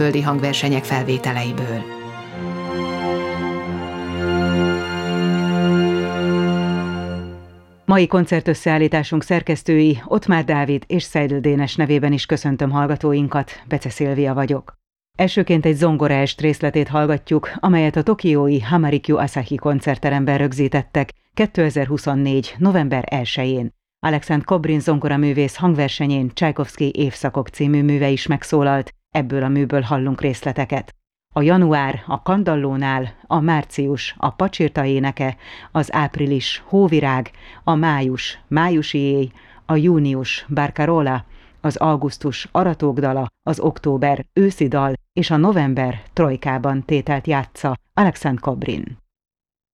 földi hangversenyek felvételeiből. Mai koncertösszeállításunk szerkesztői Ottmár Dávid és Seidl Dénes nevében is köszöntöm hallgatóinkat, Bece Szilvia vagyok. Elsőként egy zongoraest részletét hallgatjuk, amelyet a tokiói Hamarikyu Asahi koncertteremben rögzítettek 2024. november 1-én. Aleksandr Kobrin zongoraművész hangversenyén Csajkovszky Évszakok című műve is megszólalt, ebből a műből hallunk részleteket. A január a Kandallónál, a március a Pacsirta éneke, az április Hóvirág, a május májusi éj, a június Barcarola, az augusztus Aratókdala, az október őszi dal és a november trojkában tételt játsza Aleksandr Kobrin.